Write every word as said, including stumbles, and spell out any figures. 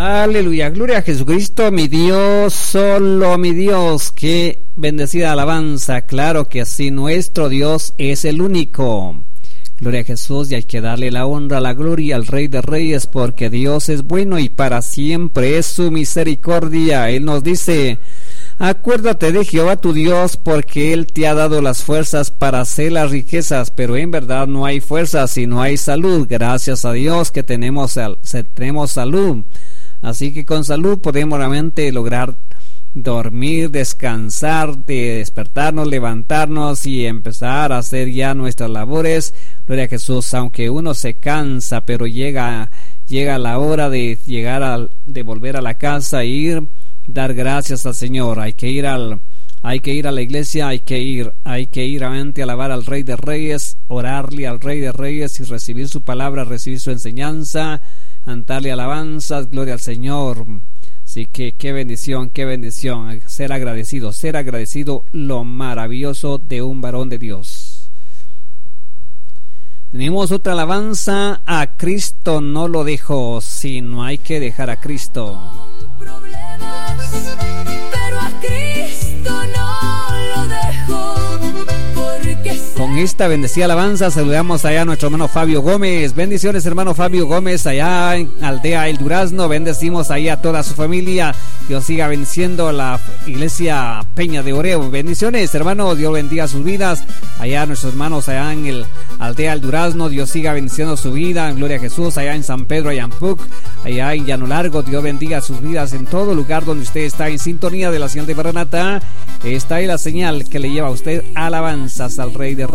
Aleluya, gloria a Jesucristo, mi Dios, solo mi Dios. Qué bendecida alabanza. Claro que sí, nuestro Dios es el único. Gloria a Jesús, y hay que darle la honra, la gloria al Rey de Reyes, porque Dios es bueno y para siempre es su misericordia. Él nos dice: acuérdate de Jehová tu Dios, porque Él te ha dado las fuerzas para hacer las riquezas. Pero en verdad no hay fuerzas si no hay salud. Gracias a Dios que tenemos, tenemos salud. Así que con salud podemos realmente lograr dormir, descansar, de despertarnos, levantarnos y empezar a hacer ya nuestras labores. Gloria a Jesús. Aunque uno se cansa, pero llega llega la hora de llegar a, de volver a la casa e ir, dar gracias al Señor. Hay que ir al hay que ir a la iglesia, hay que ir, hay que ir realmente a alabar al Rey de Reyes, orarle al Rey de Reyes y recibir su palabra, recibir su enseñanza, cantarle alabanzas, gloria al Señor. Así que qué bendición, qué bendición, ser agradecido, ser agradecido, lo maravilloso de un varón de Dios. Tenemos otra alabanza: a Cristo no lo dejo. Si no hay que dejar a Cristo. Pero a Cristo no lo dejo. Con esta bendecida alabanza saludamos allá a nuestro hermano Fabio Gómez. Bendiciones, hermano Fabio Gómez, allá en Aldea El Durazno. Bendecimos ahí a toda su familia. Dios siga bendiciendo la iglesia Peña de Oreo. Bendiciones, hermano. Dios bendiga sus vidas. Allá nuestros hermanos allá en el Aldea El Durazno. Dios siga bendiciendo su vida. Gloria a Jesús. Allá en San Pedro Ayampuc, allá en Llano Largo. Dios bendiga sus vidas en todo lugar donde usted está en sintonía de la señal de Maranatá. Esta es la señal que le lleva a usted alabanzas al Rey de Reyes.